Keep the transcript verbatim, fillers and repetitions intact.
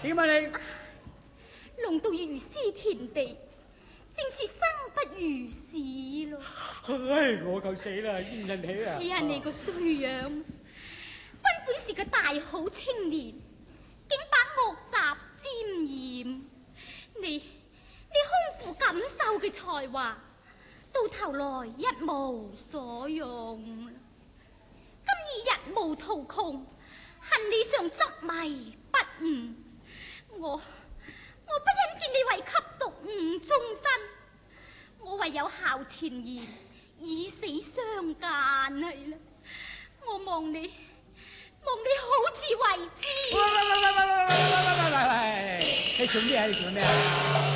點啊你？ 弄到如斯田地，正是生不如死咯。 唉，我夠死啦，冤人起啊！ 睇下你個衰樣，君本是個大好青年，竟把惡習沾染。你你空負錦繡嘅才華，到頭來一無所用。今已日無途窮，恨你尚執迷不悟。我我不忍見你為吸毒誤終身，我唯有效前言，以死相間係啦。我望你望你好自為之。 喂喂喂喂喂喂喂喂喂喂！你做咩啊？你做咩啊？